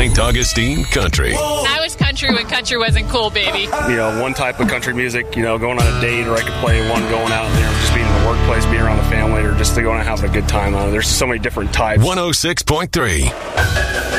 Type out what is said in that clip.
St. Augustine Country. I was country when country wasn't cool, baby. One type of country music, going on a date, or I could play one going out there, just being in the workplace, being around the family, or just to go and have a good time. There's so many different types. 106.3.